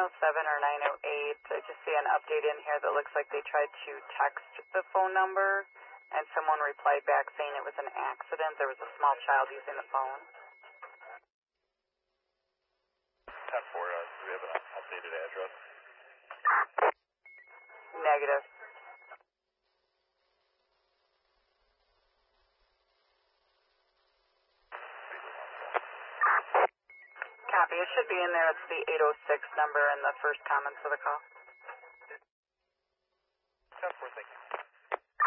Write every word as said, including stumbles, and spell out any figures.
oh seven or nine oh eight. I just see an update in here that looks like they tried to text the phone number, and someone replied back saying it was an accident. There was a small child using the phone. ten four, uh, do we have an updated address? Negative. Copy. It should be in there. It's the eight oh six number in the first comments of the call. ten four, thank you.